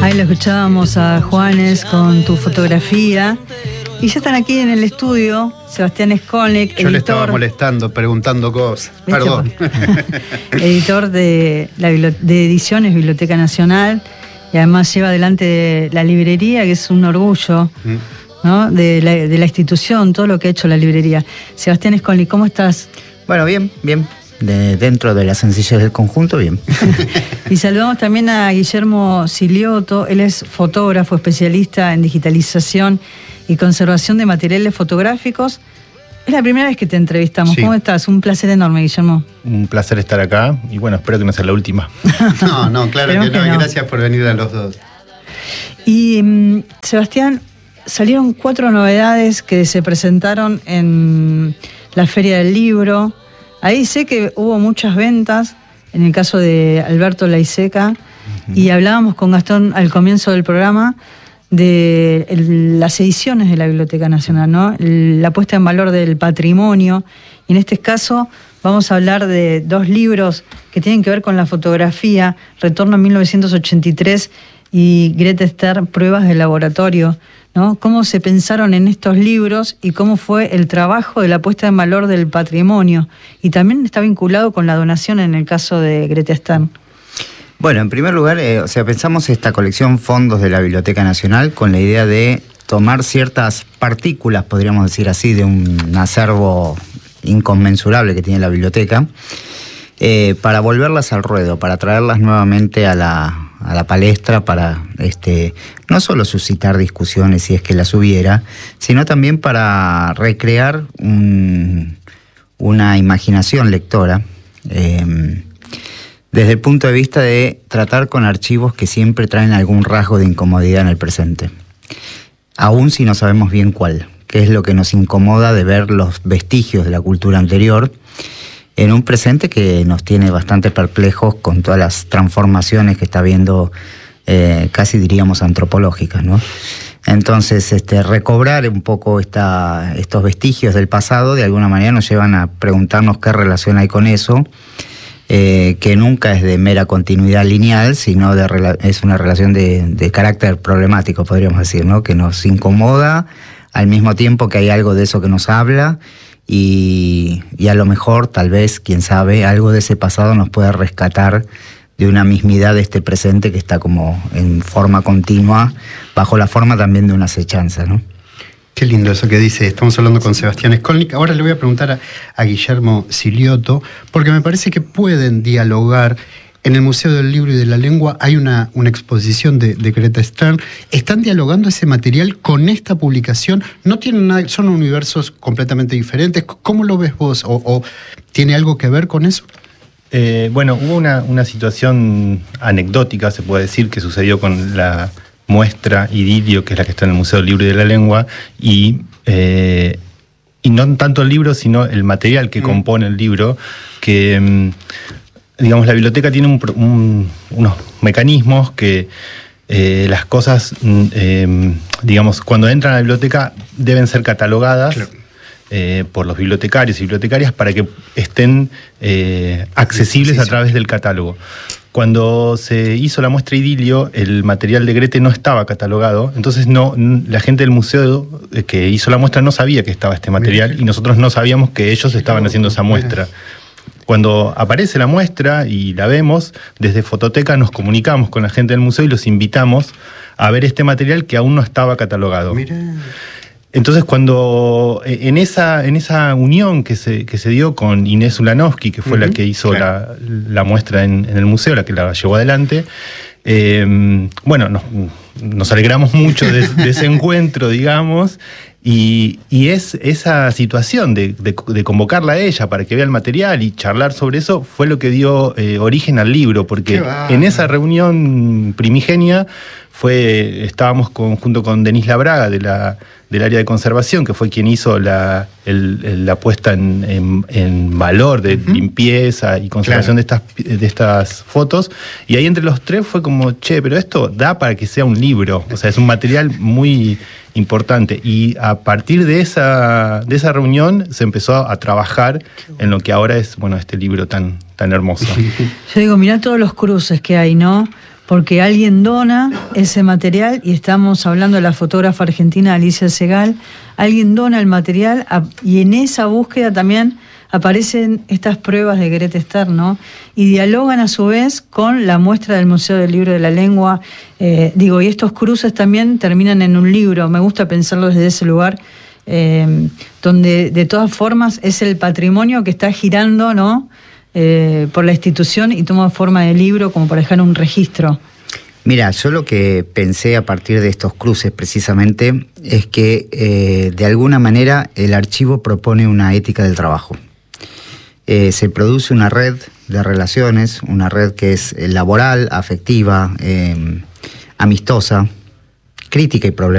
Ahí lo escuchábamos a Juanes con Tu fotografía. Y ya están aquí en el estudio Sebastián Skolnick, editor. Yo le estaba molestando, preguntando cosas. ¿Viste? Perdón. Editor de Ediciones Biblioteca Nacional. Y además lleva adelante la librería, que es un orgullo, ¿no? de la institución, todo lo que ha hecho la librería. Sebastián Skolnick, ¿cómo estás? Bueno, bien. Dentro de la sencillez del conjunto, bien. Y saludamos también a Guillermo Silioto. Él es fotógrafo, especialista en digitalización y conservación de materiales fotográficos. Es la primera vez que te entrevistamos. Sí. ¿Cómo estás? Un placer enorme, Guillermo. Un placer estar acá y bueno, espero que no sea la última. No, claro que no. Gracias por venir a los dos. Y Sebastián, salieron 4 novedades que se presentaron en la Feria del Libro. Ahí sé que hubo muchas ventas, en el caso de Alberto Laiseca, y hablábamos con Gastón al comienzo del programa de las ediciones de la Biblioteca Nacional, ¿no? La puesta en valor del patrimonio. Y en este caso vamos a hablar de 2 libros que tienen que ver con la fotografía, Retorno a 1983 y Grete Stern, Pruebas de laboratorio, ¿no? ¿Cómo se pensaron en estos libros y cómo fue el trabajo de la puesta en valor del patrimonio? Y también está vinculado con la donación en el caso de Grete Stern. Bueno, en primer lugar, pensamos esta colección Fondos de la Biblioteca Nacional con la idea de tomar ciertas partículas, podríamos decir así, de un acervo inconmensurable que tiene la biblioteca, para volverlas al ruedo, para traerlas nuevamente a la palestra, para no solo suscitar discusiones si es que las hubiera, sino también para recrear una imaginación lectora, desde el punto de vista de tratar con archivos que siempre traen algún rasgo de incomodidad en el presente, aún si no sabemos bien cuál, que es lo que nos incomoda de ver los vestigios de la cultura anterior en un presente que nos tiene bastante perplejos con todas las transformaciones que está habiendo, casi diríamos antropológicas, ¿no? Entonces, recobrar un poco estos vestigios del pasado de alguna manera nos llevan a preguntarnos qué relación hay con eso, que nunca es de mera continuidad lineal, sino es una relación de carácter problemático, podríamos decir, ¿no? Que nos incomoda al mismo tiempo que hay algo de eso que nos habla. Y a lo mejor, tal vez, quién sabe, algo de ese pasado nos puede rescatar de una mismidad de este presente que está como en forma continua, bajo la forma también de una acechanza, ¿no? Qué lindo eso que dice. Estamos hablando con Sebastián Skolnick. Ahora le voy a preguntar a Guillermo Silioto, porque me parece que pueden dialogar. En el Museo del Libro y de la Lengua hay una exposición de Grete Stern. ¿Están dialogando ese material con esta publicación? ¿No tienen nada, son universos completamente diferentes? ¿Cómo lo ves vos? ¿O tiene algo que ver con eso? Bueno, hubo una situación anecdótica, se puede decir, que sucedió con la muestra Idilio, que es la que está en el Museo del Libro y de la Lengua, y no tanto el libro, sino el material que compone el libro, que... digamos, la biblioteca tiene unos mecanismos que las cosas, digamos, cuando entran a la biblioteca deben ser catalogadas, claro, por los bibliotecarios y bibliotecarias para que estén accesibles a través del catálogo. Cuando se hizo la muestra Idilio, el material de Grete no estaba catalogado, entonces la gente del museo que hizo la muestra no sabía que estaba este material y nosotros no sabíamos que ellos estaban haciendo esa muestra. Cuando aparece la muestra y la vemos, desde Fototeca nos comunicamos con la gente del museo y los invitamos a ver este material que aún no estaba catalogado. Mirá. Entonces, cuando en esa unión que se dio con Inés Ulanovsky, que fue la que hizo la muestra en el museo, la que la llevó adelante, bueno, nos alegramos mucho de ese encuentro, digamos. Y es esa situación de convocarla a ella para que vea el material y charlar sobre eso fue lo que dio origen al libro, porque en esa reunión primigenia estábamos junto con Denise Labraga del área de conservación, que fue quien hizo la puesta en valor de limpieza y conservación de estas fotos, y ahí entre los tres fue como, pero esto da para que sea un libro, o sea, es un material muy importante, y a partir de esa reunión se empezó a trabajar en lo que ahora es, bueno, este libro tan hermoso. Yo digo, mirá todos los cruces que hay, ¿no? porque alguien dona ese material, y estamos hablando de la fotógrafa argentina Alicia Segal. Alguien dona el material y en esa búsqueda también aparecen estas pruebas de Grete Stern, ¿no? Y dialogan a su vez con la muestra del Museo del Libro de la Lengua. Y estos cruces también terminan en un libro. Me gusta pensarlo desde ese lugar, donde de todas formas es el patrimonio que está girando, ¿no? Por la institución y toma forma de libro, como para dejar un registro. Mira, yo lo que pensé a partir de estos cruces precisamente es que de alguna manera el archivo propone una ética del trabajo. Se produce una red de relaciones, una red que es laboral, afectiva, amistosa, crítica y problemática.